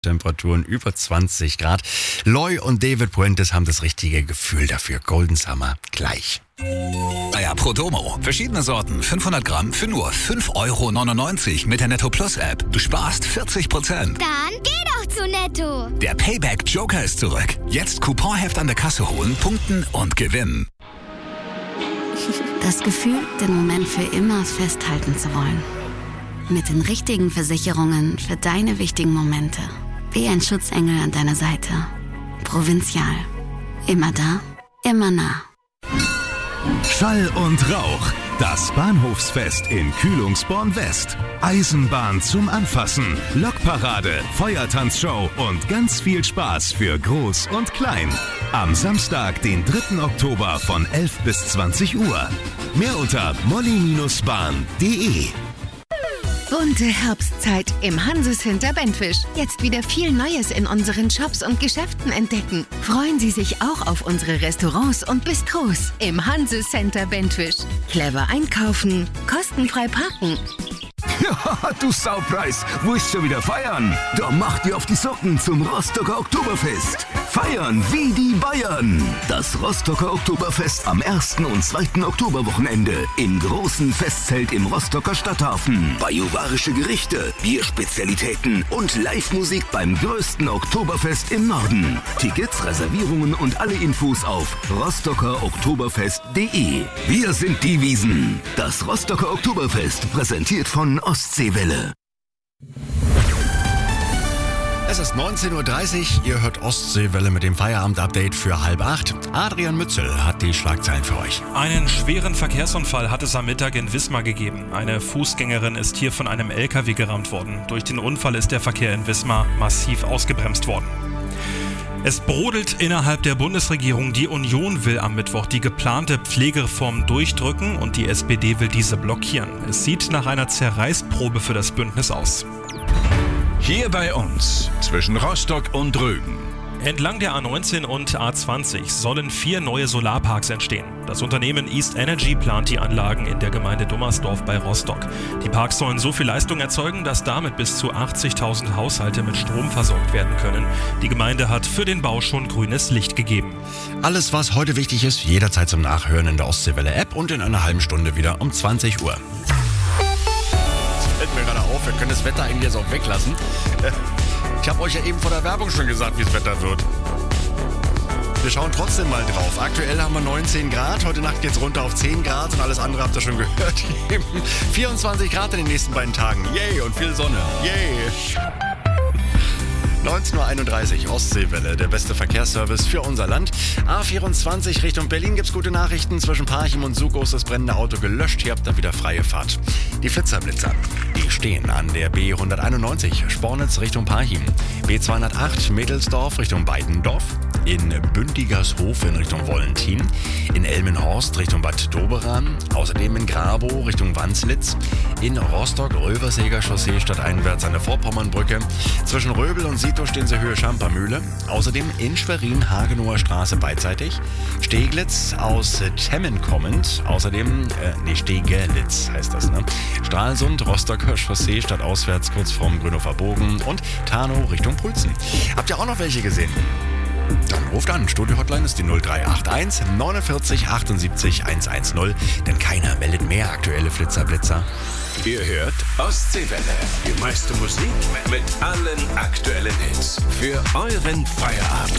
Temperaturen über 20 Grad. Loy und David Puentes haben das richtige Gefühl dafür. Golden Summer gleich. Eier Pro Domo. Verschiedene Sorten. 500 Gramm für nur 5,99 € mit der Netto Plus App. Du sparst 40%. Dann geh doch zu Netto. Der Payback Joker ist zurück. Jetzt Couponheft an der Kasse holen, punkten und gewinnen. Das Gefühl, den Moment für immer festhalten zu wollen. Mit den richtigen Versicherungen für deine wichtigen Momente. Wie ein Schutzengel an deiner Seite. Provinzial. Immer da, immer nah. Schall und Rauch. Das Bahnhofsfest in Kühlungsborn West. Eisenbahn zum Anfassen, Lokparade, Feuertanzshow und ganz viel Spaß für Groß und Klein. Am Samstag, den 3. Oktober von 11 bis 20 Uhr. Mehr unter molly-bahn.de. Bunte Herbstzeit im Hansecenter Benfisch. Jetzt wieder viel Neues in unseren Shops und Geschäften entdecken. Freuen Sie sich auch auf unsere Restaurants und Bistros im Hansecenter Benfisch. Clever einkaufen, kostenfrei parken. Ja, du Saupreis, willst schon wieder feiern? Da mach dir auf die Socken zum Rostocker Oktoberfest. Feiern wie die Bayern. Das Rostocker Oktoberfest am 1. und 2. Oktoberwochenende im großen Festzelt im Rostocker Stadthafen. Bajuwarische Gerichte, Bierspezialitäten und Live-Musik beim größten Oktoberfest im Norden. Tickets, Reservierungen und alle Infos auf rostockeroktoberfest.de. Wir sind die Wiesen. Das Rostocker Oktoberfest, präsentiert von Ostseewelle. Es ist 19:30 Uhr, ihr hört Ostseewelle mit dem Feierabend-Update für 7:30. Adrian Mützel hat die Schlagzeilen für euch. Einen schweren Verkehrsunfall hat es am Mittag in Wismar gegeben. Eine Fußgängerin ist hier von einem LKW gerammt worden. Durch den Unfall ist der Verkehr in Wismar massiv ausgebremst worden. Es brodelt innerhalb der Bundesregierung. Die Union will am Mittwoch die geplante Pflegereform durchdrücken und die SPD will diese blockieren. Es sieht nach einer Zerreißprobe für das Bündnis aus. Hier bei uns, zwischen Rostock und Rügen. Entlang der A19 und A20 sollen 4 neue Solarparks entstehen. Das Unternehmen East Energy plant die Anlagen in der Gemeinde Dummersdorf bei Rostock. Die Parks sollen so viel Leistung erzeugen, dass damit bis zu 80.000 Haushalte mit Strom versorgt werden können. Die Gemeinde hat für den Bau schon grünes Licht gegeben. Alles, was heute wichtig ist, jederzeit zum Nachhören in der Ostseewelle-App und in einer halben Stunde wieder um 20 Uhr. Fällt mir gerade auf, wir können das Wetter eigentlich jetzt auch weglassen. Ich habe euch ja eben vor der Werbung schon gesagt, wie das Wetter wird. Wir schauen trotzdem mal drauf. Aktuell haben wir 19 Grad, heute Nacht geht's runter auf 10 Grad und alles andere habt ihr schon gehört. 24 Grad in den nächsten beiden Tagen. Yay, und viel Sonne. Yay. 19:31 Uhr, Ostseewelle, der beste Verkehrsservice für unser Land. A24 Richtung Berlin gibt's gute Nachrichten. Zwischen Parchim und Suckow ist das brennende Auto gelöscht. Hier habt ihr wieder freie Fahrt. Die Flitzerblitzer, die stehen an der B191 Spornitz Richtung Parchim. B208 Mädelsdorf Richtung Beidendorf. In Bündigershof in Richtung Wollentin. In Elmenhorst Richtung Bad Doberan. Außerdem in Grabow Richtung Wanslitz. In Rostock-Röverseger Chaussee stadteinwärts an der Vorpommernbrücke. Zwischen Röbel und Sito stehen sie Höhe Schampermühle. Außerdem in Schwerin Hagenower Straße beidseitig. Steglitz aus Temmen kommend. Außerdem, Stegelitz heißt das, ne? Stralsund, Rostocker Chaussee stadtauswärts kurz vorm Grünhofer Bogen. Und Tarnow Richtung Prützen. Habt ihr auch noch welche gesehen? Dann ruft an. Studio-Hotline ist die 0381 49 78 110. Denn keiner meldet mehr aktuelle Flitzerblitzer. Ihr hört Ostseewelle. Die meiste Musik mit allen aktuellen Hits. Für euren Feierabend.